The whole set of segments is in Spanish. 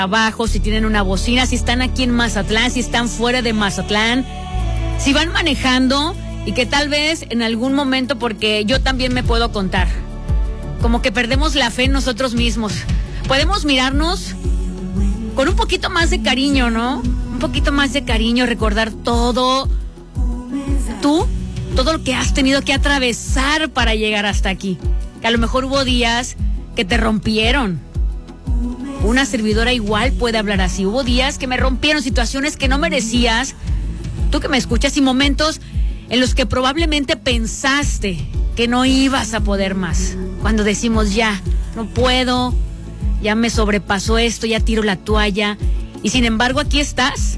trabajo, si tienen una bocina, si están aquí en Mazatlán, si están fuera de Mazatlán, si van manejando y que tal vez en algún momento, porque yo también me puedo contar, como que perdemos la fe en nosotros mismos. Podemos mirarnos con un poquito más de cariño, ¿no? Un poquito más de cariño, recordar todo lo que has tenido que atravesar para llegar hasta aquí. Que a lo mejor hubo días que te rompieron. Una servidora igual puede hablar así. Hubo días que me rompieron, situaciones que no merecías. Tú que me escuchas, y momentos en los que probablemente pensaste que no ibas a poder más. Cuando decimos ya, no puedo, ya me sobrepasó esto, ya tiro la toalla. Y sin embargo, aquí estás.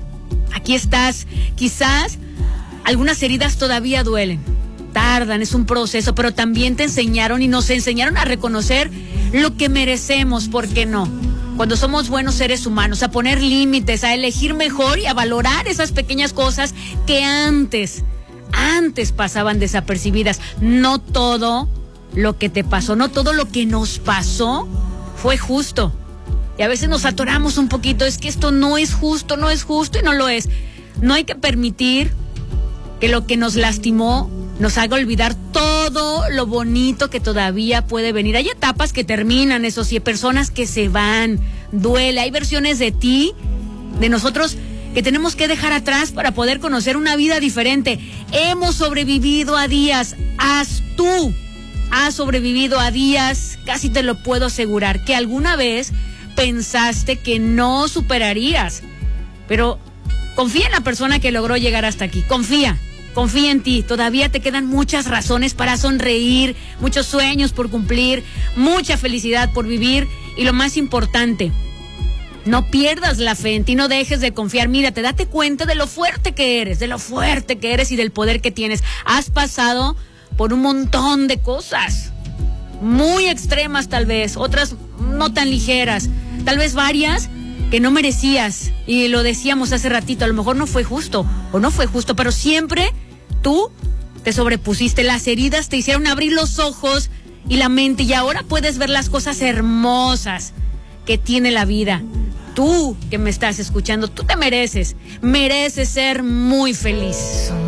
Quizás algunas heridas todavía duelen, tardan, es un proceso, pero también te enseñaron y nos enseñaron a reconocer lo que merecemos, ¿por qué no? Cuando somos buenos seres humanos, a poner límites, a elegir mejor y a valorar esas pequeñas cosas que antes pasaban desapercibidas. No todo lo que te pasó, no todo lo que nos pasó fue justo. Y a veces nos atoramos un poquito, es que esto no es justo y no lo es. No hay que permitir que lo que nos lastimó nos haga olvidar todo lo bonito que todavía puede venir. Hay etapas que terminan, eso sí, personas que se van, duele. Hay versiones de ti, de nosotros, que tenemos que dejar atrás para poder conocer una vida diferente. Hemos sobrevivido a días, has sobrevivido a días, casi te lo puedo asegurar, que alguna vez pensaste que no superarías. Pero confía en la persona que logró llegar hasta aquí, confía en ti, todavía te quedan muchas razones para sonreír, muchos sueños por cumplir, mucha felicidad por vivir y lo más importante, no pierdas la fe en ti, no dejes de confiar, mírate, date cuenta de lo fuerte que eres y del poder que tienes. Has pasado por un montón de cosas, muy extremas tal vez, otras no tan ligeras, tal vez varias que no merecías, y lo decíamos hace ratito, a lo mejor no fue justo, pero siempre tú te sobrepusiste, las heridas te hicieron abrir los ojos y la mente, y ahora puedes ver las cosas hermosas que tiene la vida. Tú que me estás escuchando, tú te mereces ser muy feliz.